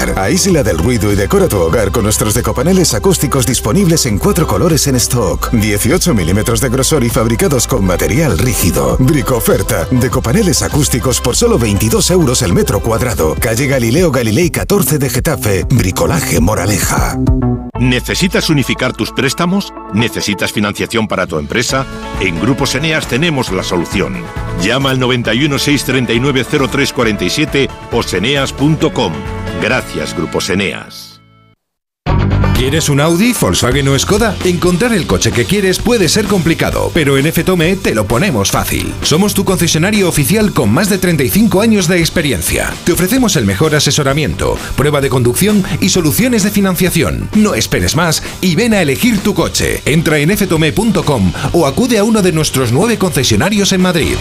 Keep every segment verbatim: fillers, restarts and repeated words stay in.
hogar. Aísla del ruido y decora tu hogar con nuestros decopaneles acústicos disponibles en cuatro colores en stock. dieciocho milímetros de grosor y fabricados con material rígido. Bricoferta. Decopaneles acústicos por solo veintidós euros el metro cuadrado. Calle Galileo Galilei catorce de Getafe. Bricolaje Moraleja. ¿Necesitas unificar tus préstamos? ¿Necesitas financiación para tu empresa? En Grupos Eneas tenemos la solución. Llama al noventa y uno, seiscientos treinta y nueve, cero tres cuarenta y siete o seneas punto com. Gracias, Grupos Eneas. ¿Quieres un Audi, Volkswagen o Skoda? Encontrar el coche que quieres puede ser complicado, pero en F-Tome te lo ponemos fácil. Somos tu concesionario oficial con más de treinta y cinco años de experiencia. Te ofrecemos el mejor asesoramiento, prueba de conducción y soluciones de financiación. No esperes más y ven a elegir tu coche. Entra en efe tome punto com o acude a uno de nuestros nueve concesionarios en Madrid.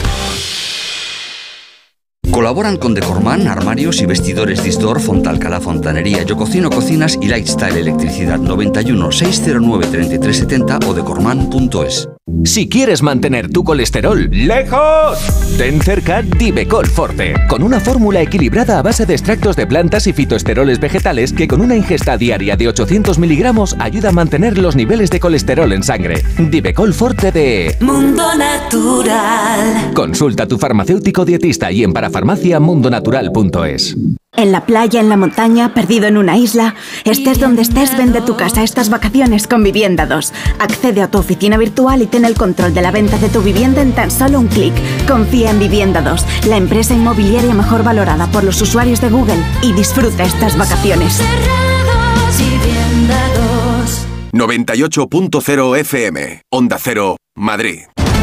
Colaboran con Decorman, armarios y vestidores Disdor, Fontalcala, Fontanería, Yo Cocino Cocinas y Lifestyle Electricidad. Noventa y uno, seiscientos nueve, treinta y tres setenta o decorman punto es. Si quieres mantener tu colesterol lejos, ten cerca Divecol Forte, con una fórmula equilibrada a base de extractos de plantas y fitoesteroles vegetales que con una ingesta diaria de ochocientos miligramos ayuda a mantener los niveles de colesterol en sangre. Divecol Forte de Mundo Natural. Consulta a tu farmacéutico dietista y en parafarmacia mundo natural punto es. En la playa, en la montaña, perdido en una isla, estés donde estés, vende tu casa estas vacaciones con Vivienda dos. Accede a tu oficina virtual y ten el control de la venta de tu vivienda en tan solo un clic. Confía en Vivienda dos, la empresa inmobiliaria mejor valorada por los usuarios de Google, y disfruta estas vacaciones. noventa y ocho punto cero F M, Onda Cero, Madrid.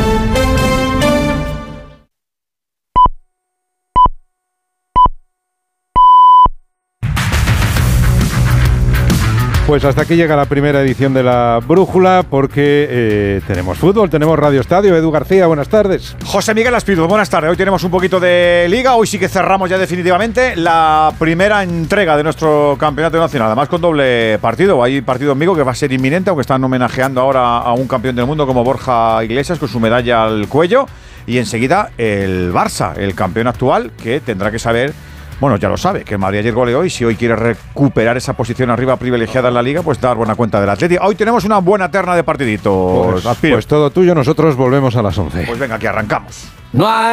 Pues hasta aquí llega la primera edición de La Brújula, porque eh, tenemos fútbol, tenemos Radio Estadio. Edu García, buenas tardes. José Miguel Aspiru, buenas tardes. Hoy tenemos un poquito de Liga. Hoy sí que cerramos ya definitivamente la primera entrega de nuestro campeonato nacional. Además con doble partido. Hay partido amigo que va a ser inminente, aunque están homenajeando ahora a un campeón del mundo como Borja Iglesias con su medalla al cuello. Y enseguida el Barça, el campeón actual, que tendrá que saber... Bueno, ya lo sabe, que el Madrid ayer goleó y si hoy quiere recuperar esa posición arriba privilegiada en la Liga, pues dar buena cuenta del Atlético. Hoy tenemos una buena terna de partiditos. Pues, pues todo tuyo, nosotros volvemos a las once. Pues venga, aquí arrancamos. No hay